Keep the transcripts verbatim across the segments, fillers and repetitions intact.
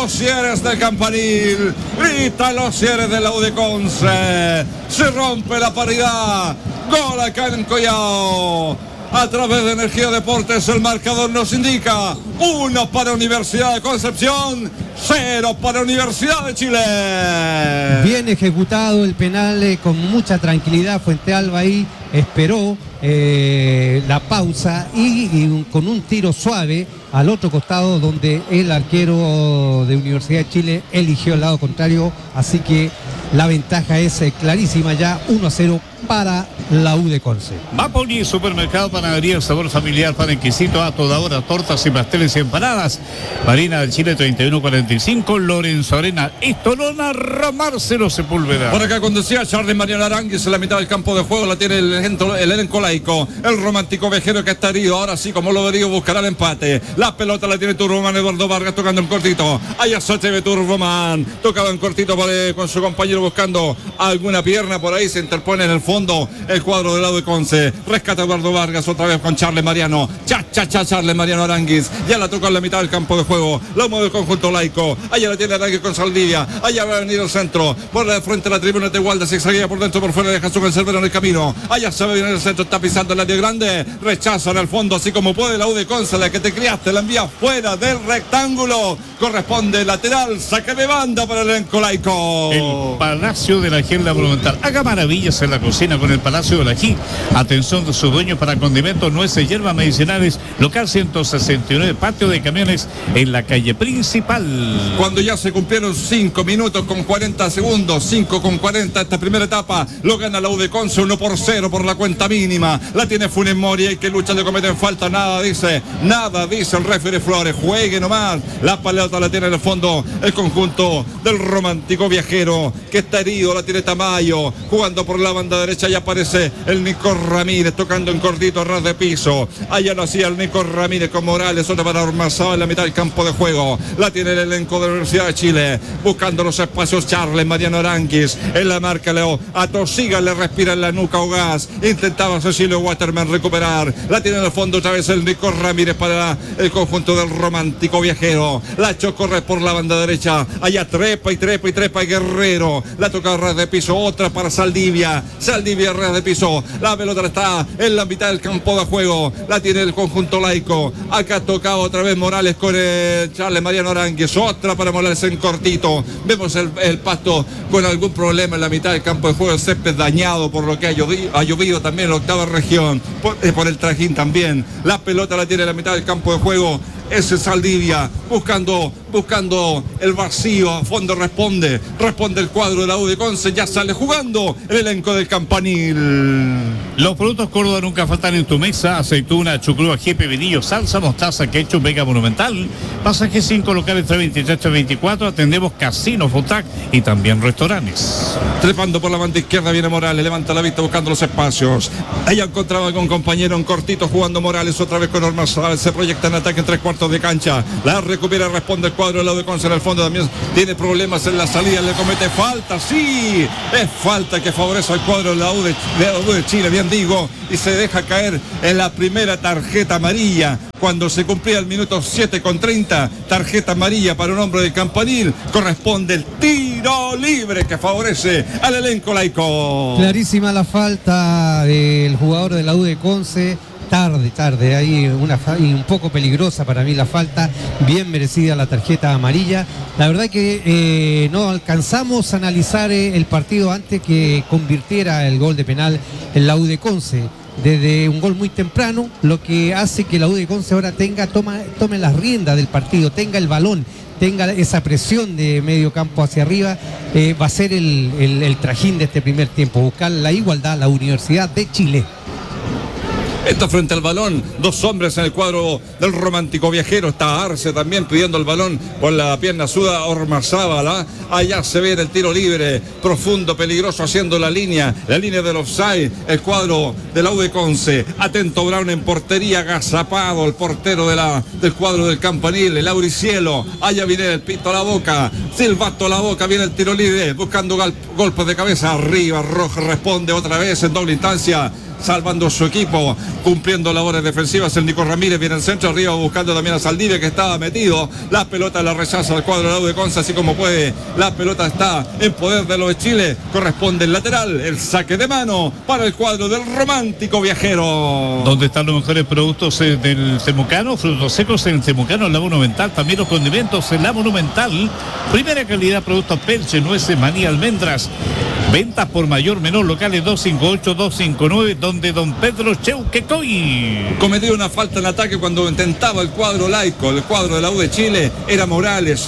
los cierres del Campanil, gritan los cierres de la U de Conce, se rompe la paridad, gol acá en Collao. A través de Energía Deportes el marcador nos indica uno para Universidad de Concepción, cero para Universidad de Chile. Bien ejecutado el penal, eh, con mucha tranquilidad. Fuentealba ahí esperó eh, la pausa y, y un, con un tiro suave al otro costado, donde el arquero de Universidad de Chile eligió el lado contrario, así que la ventaja es eh, clarísima ya, uno a cero para la U de Conce. Mapoli, supermercado, panadería, sabor familiar, pan exquisito, a toda hora, tortas y pasteles y empanadas. Marina del Chile treinta y uno cuarenta y cinco, Lorenzo Arena, Estolona, Marcelo Sepúlveda. Por acá conducía Charles Mariano Aránguiz en la mitad del campo de juego, la tiene el, el elenco laico, el romántico viajero que está herido, ahora sí, como lo vería, buscará el empate. La pelota la tiene Turbomán, Eduardo Vargas tocando en cortito, ahí asocia Turbomán, tocaba en cortito por, eh, con su compañero buscando alguna pierna, por ahí se interpone en el fondo el cuadro del lado de Conce, rescata Eduardo Vargas otra vez con Charles Mariano, cha cha cha Charles Mariano Aránguiz, ya la tocó en la mitad del campo de juego, la mueve el conjunto laico, allá la tiene Aránguiz con Saldivia, allá va a venir el centro, por la frente de la tribuna de Gualda, zigzaguea por dentro, por fuera, deja su conservero en el camino, allá se va a venir el centro, está pisando el área grande, rechaza en el fondo, así como puede la U de Conce, la que te criaste, la envía fuera del rectángulo, corresponde lateral, saque de banda para el elenco laico. El Palacio de la Agenda Monumental, haga maravillas en la cocina con el Palacio de la Ají. Atención de sus dueños para condimentos, nueces, hierbas medicinales. Local ciento sesenta y nueve, patio de camiones en la calle principal. Cuando ya se cumplieron cinco minutos con cuarenta segundos, cinco con cuarenta esta primera etapa, lo gana la U de Conce uno por cero por la cuenta mínima. La tiene Funes Mori, hay que lucha, le cometen falta, nada dice, nada dice el referee Flores, juegue nomás. La pelota la tiene en el fondo el conjunto del romántico viajero que está herido, la tiene Tamayo, jugando por la banda derecha, ya aparece el Nico Ramírez tocando en cortito a ras de piso, allá lo hacía el Nico Ramírez con Morales, otra para Ormazábal en la mitad del campo de juego, la tiene el elenco de la Universidad de Chile, buscando los espacios Charles Mariano Aránguiz, en la marca Leo, atosiga, le respira en la nuca o gas, intentaba Cecilio Waterman recuperar, la tiene en el fondo otra vez el Nico Ramírez para el conjunto del romántico viajero, la echó corre por la banda derecha, allá trepa y trepa y trepa y Guerrero, la toca a ras de piso, otra para Saldivia, Saldivia ras de piso, la pelota está en la mitad del campo de juego, la tiene el conjunto laico, acá toca otra vez Morales con el Charles Mariano Aránguiz, otra para Morales en cortito, vemos el, el pasto con algún problema en la mitad del campo de juego, el césped dañado por lo que ha llovido, ha llovido también en la octava región, por, eh, por el trajín también, la pelota la tiene en la mitad del campo de juego, ese Saldivia, buscando, buscando el vacío, a fondo responde, responde el cuadro de la U de Conce, ya sale jugando el elenco del Campanil. Los productos Córdoba nunca faltan en tu mesa, aceituna, chucrúa, ají, pepinillo, salsa, mostaza, ketchup, Vega Monumental, pasaje cinco, locales tres veintitrés, tres veinticuatro, atendemos casinos, fotac y también restaurantes. Trepando por la banda izquierda viene Morales, levanta la vista buscando los espacios, ahí encontraba con compañero en cortito jugando Morales, otra vez con Ormazábal, se proyecta en ataque en tres cuartos de cancha, la recupera, responde el cuadro del lado de Conce, en el fondo también tiene problemas en la salida, le comete falta, sí, es falta que favorece al cuadro de la U de, de, la U de Chile, bien digo, y se deja caer en la primera tarjeta amarilla, cuando se cumplía el minuto siete con treinta, tarjeta amarilla para un hombre del Campanil, corresponde el tiro libre que favorece al elenco laico. Clarísima la falta del jugador de la U de Conce, tarde, tarde, ahí una un poco peligrosa para mí la falta, bien merecida la tarjeta amarilla. La verdad que eh, no alcanzamos a analizar eh, el partido antes que convirtiera el gol de penal en la U de Conce. Desde un gol muy temprano, lo que hace que la U de Conce ahora tenga, toma, tome las riendas del partido, tenga el balón, tenga esa presión de medio campo hacia arriba, eh, va a ser el, el, el trajín de este primer tiempo, buscar la igualdad, la Universidad de Chile. Está frente al balón, dos hombres en el cuadro del romántico viajero, está Arce también pidiendo el balón con la pierna suda, Ormazábal, allá se ve el tiro libre, profundo, peligroso, haciendo la línea, la línea del offside, el cuadro de la U de Conce, atento Brown en portería, agazapado el portero de la, del cuadro del Campanil, el Auricielo, allá viene el pito a la boca, silbato a la boca, viene el tiro libre, buscando gol, golpes de cabeza, arriba, Roja responde otra vez en doble instancia, salvando su equipo, cumpliendo labores defensivas. El Nico Ramírez viene al centro, arriba buscando también a Saldivia, que estaba metido. La pelota la rechaza al cuadro de la U de Conce, así como puede. La pelota está en poder de los de Chile. Corresponde el lateral, el saque de mano para el cuadro del Romántico Viajero. ¿Dónde están los mejores productos eh, del Temucano? Frutos secos en el Temucano, en la Monumental. También los condimentos en la Monumental. Primera calidad, productos Pelche, nueces, maní, almendras. Ventas por mayor, menor, locales dos cinco ocho, dos cinco nueve, donde don Pedro Cheuquecoy. Cometió una falta en ataque cuando intentaba el cuadro laico, el cuadro de la U de Chile. Era Morales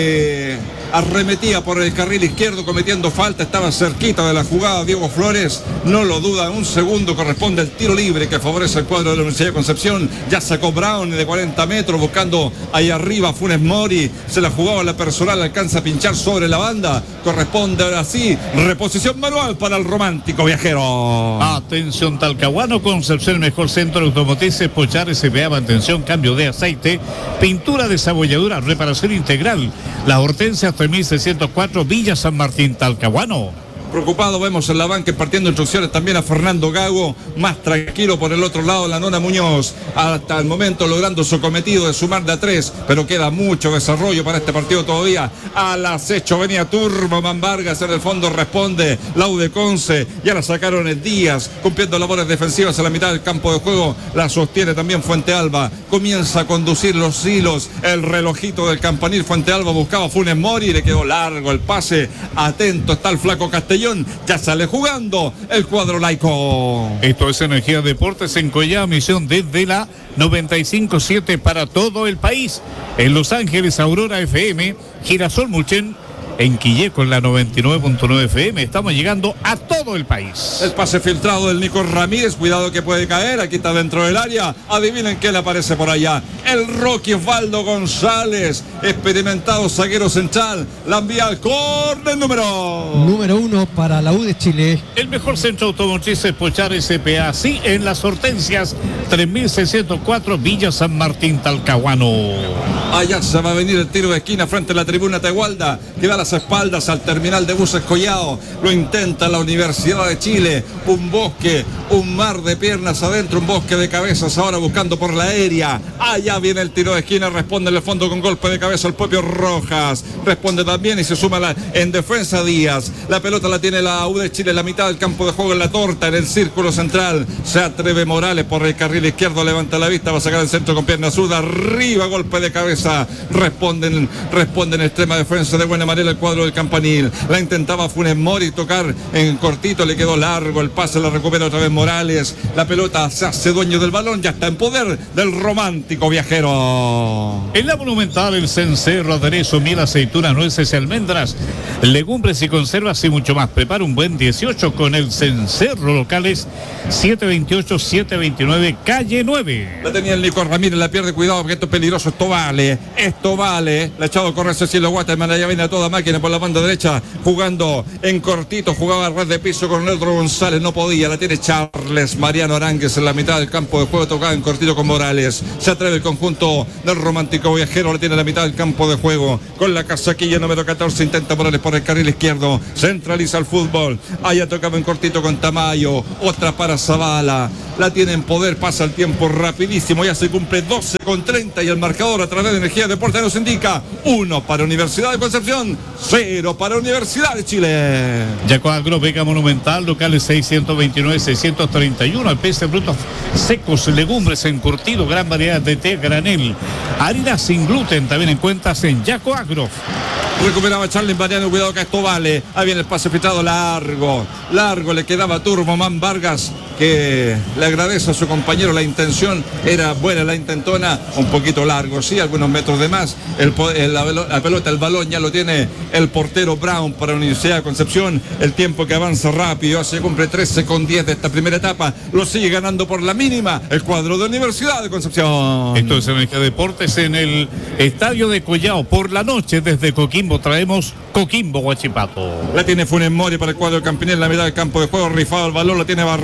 que arremetía por el carril izquierdo cometiendo falta, estaba cerquita de la jugada Diego Flores, no lo duda un segundo, corresponde el tiro libre que favorece el cuadro de la Universidad de Concepción. Ya sacó Brown de cuarenta metros buscando ahí arriba Funes Mori, se la jugaba la personal, alcanza a pinchar sobre la banda, corresponde ahora sí, reposición manual para el Romántico Viajero. Atención Talcahuano, Concepción, mejor centro automotriz, Pochar, S P A, mantención, cambio de aceite, pintura, desabolladura, reparación integral. La Hortensia tres mil seiscientos cuatro, Villa San Martín, Talcahuano. Preocupado vemos en la banca partiendo instrucciones también a Fernando Gago, más tranquilo por el otro lado la Nona Muñoz, hasta el momento logrando su cometido de sumar de a tres, pero queda mucho desarrollo para este partido todavía. Al acecho venía Turbo Man Vargas, en el fondo responde la U de Conce, ya la sacaron en Díaz, cumpliendo labores defensivas a la mitad del campo de juego, la sostiene también Fuente Alba, comienza a conducir los hilos, el relojito del campanil. Fuente Alba buscaba Funes Mori, le quedó largo el pase, atento está el flaco Castellón. Ya sale jugando el cuadro laico. Esto es Energía Deportes en Collado, misión desde la noventa y cinco punto siete para todo el país. En Los Ángeles, Aurora F M, Girasol Mulchen, en Quillé con la noventa y nueve punto nueve F M. Estamos llegando a todo el país. El pase filtrado del Nico Ramírez, cuidado que puede caer, aquí está dentro del área, adivinen quién le aparece por allá, el Rocky Osvaldo González, experimentado zaguero central, la envía al córner número número uno para la U de Chile. El mejor centro automotriz es Pochar S P A, sí, en las Hortensias tres mil seiscientos cuatro, Villa San Martín, Talcahuano. Allá se va a venir el tiro de esquina frente a la tribuna Tegualda, que da las espaldas al terminal de buses Collado. Lo intenta la Universidad de Chile. Un bosque, un mar de piernas adentro, un bosque de cabezas ahora buscando por la aérea. Allá viene el tiro de esquina, responde en el fondo con golpe de cabeza el propio Rojas. Responde también y se suma la, en defensa Díaz. La pelota la tiene la U de Chile en la mitad del campo de juego, en la torta, en el círculo central. Se atreve Morales por el carril izquierdo, levanta la vista, va a sacar el centro con pierna zurda. Arriba, golpe de cabeza. Responden, responde en extrema defensa de buena manera el cuadro del campanil. La intentaba Funes Mori tocar en cortito, le quedó largo el pase, la recupera otra vez Morales. La pelota se hace dueño del balón, ya está en poder del Romántico Viajero. En la Monumental, el cencerro, aderezo, miel, aceituna, nueces y almendras, legumbres y conservas y mucho más. Prepara un buen dieciocho con el cencerro. Locales siete veintiocho, siete veintinueve, calle nueve. La tenía el Nico Ramírez, la pierde, cuidado porque esto es peligroso, esto vale, esto vale. La ha echado a correr Cecilio Guatemala, ya viene a toda máquina por la banda derecha, jugando en cortito, jugaba a red de piso con Neutro González, no podía, la tiene Charles Mariano Aránguez en la mitad del campo de juego, tocaba en cortito con Morales. Se atreve el conjunto del Romántico Viajero, la tiene en la mitad del campo de juego, con la casaquilla número catorce, intenta Morales por el carril izquierdo, centraliza el fútbol, allá tocaba en cortito con Tamayo, otra para Zavala, la tiene en poder, pasa el tiempo rapidísimo, ya se cumple doce con treinta y el marcador a través de Energía Deportes nos indica uno para Universidad de Concepción, cero para Universidad de Chile. Yaco Agro, Vega Monumental, locales seiscientos veintinueve, seiscientos treinta y uno, alpiste frutos secos, legumbres encurtido, gran variedad de té, granel, harina sin gluten, también en cuentas en Yaco Agro. Recuperaba Charlie Mariano, cuidado que esto vale. Ahí viene el pase filtrado largo. Largo le quedaba Turbo Man Vargas, que le agradece a su compañero. La intención era buena, la intentona, un poquito largo, sí, algunos metros de más. El, el, la, la pelota, el balón ya lo tiene el portero Brown para la Universidad de Concepción. El tiempo que avanza rápido, se cumple trece con diez de esta primera etapa. Lo sigue ganando por la mínima el cuadro de Universidad de Concepción. Esto es Energía Deportes en el estadio de Collao. Por la noche desde Coquimbo traemos Coquimbo Huachipato. La tiene Funes Mori para el cuadro del Campinel en la mitad del campo de juego, rifado el balón, la tiene Barrera.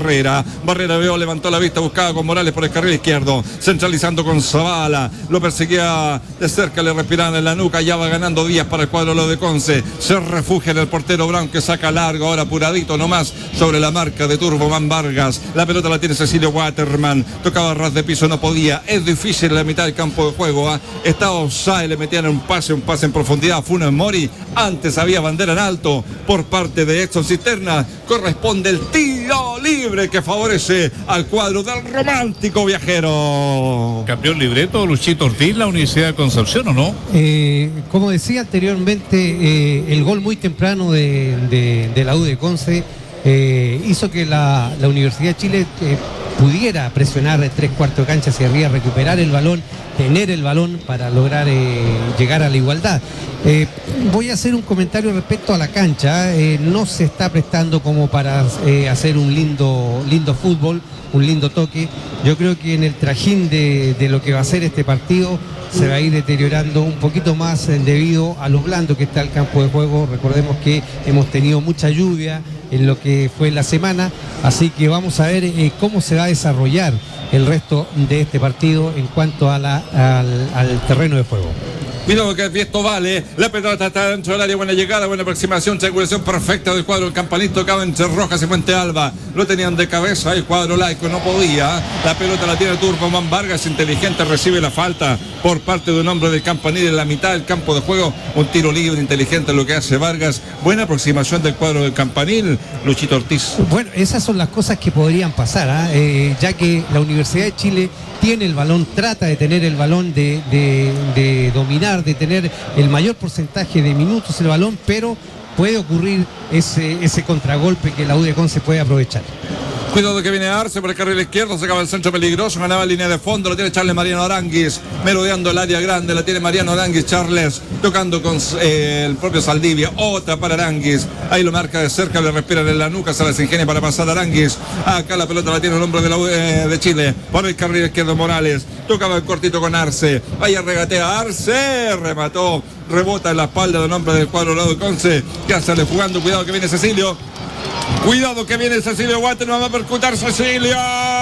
derecha. Barrera veo, levantó la vista, buscaba con Morales por el carril izquierdo, centralizando con Zavala, lo perseguía de cerca, le respiraban en la nuca, ya va ganando Díaz para el cuadro lo de Conce, se refugia en el portero Brown que saca largo, ahora apuradito nomás sobre la marca de Turboman Vargas, la pelota la tiene Cecilio Waterman, tocaba a ras de piso, no podía, es difícil en la mitad del campo de juego, ¿eh? Estaba Osai, le metían un pase, un pase en profundidad a Funes Mori, antes había bandera en alto por parte de Edson Cisterna, corresponde el tiro libre que favorece al cuadro del romántico viajero. Campeón libreto, Luchito Ortiz, la Universidad de Concepción, ¿o no? Eh, como decía anteriormente, eh, el gol muy temprano de, de, de la U de Conce eh, hizo que la, la Universidad de Chile eh, pudiera presionar de tres cuartos de cancha hacia arriba, recuperar el balón, tener el balón para lograr eh, llegar a la igualdad. Eh, voy a hacer un comentario respecto a la cancha, eh, no se está prestando como para eh, hacer un lindo, lindo fútbol, un lindo toque. Yo creo que en el trajín de, de lo que va a ser este partido se va a ir deteriorando un poquito más eh, debido a lo blando que está el campo de juego. Recordemos que hemos tenido mucha lluvia en lo que fue la semana, así que vamos a ver eh, cómo se va a desarrollar el resto de este partido en cuanto a la, al, al terreno de juego. Mira que esto vale, la pelota está dentro del área, buena llegada, buena aproximación, triangulación perfecta del cuadro del Campanil, tocaba entre Rojas y Fuente Alba, lo tenían de cabeza, el cuadro laico no podía, la pelota la tiene Turboman Vargas, inteligente, recibe la falta por parte de un hombre del Campanil en la mitad del campo de juego, un tiro libre inteligente lo que hace Vargas, buena aproximación del cuadro del Campanil, Luchito Ortiz. Bueno, esas son las cosas que podrían pasar, ¿eh? Eh, ya que la Universidad de Chile tiene el balón, trata de tener el balón, de, de, de dominar, de tener el mayor porcentaje de minutos el balón, pero puede ocurrir ese, ese contragolpe que la U de Conce puede aprovechar. Cuidado que viene Arce por el carril izquierdo, se acaba el centro peligroso, ganaba línea de fondo, lo tiene Charles Mariano Aranguis, merodeando el área grande, la tiene Mariano Aranguis, Charles, tocando con eh, el propio Saldivia, otra para Aranguis, ahí lo marca de cerca, le respiran en la nuca, se las ingenia para pasar a Aranguis, acá la pelota la tiene el hombre de la U eh, de Chile, por el carril izquierdo Morales, tocaba el cortito con Arce, vaya regatea Arce, remató, rebota en la espalda del hombre del cuadro lado de Conce, ya sale jugando, cuidado que viene Cecilio. Cuidado que viene Cecilio Guate, no va a percutar Cecilio.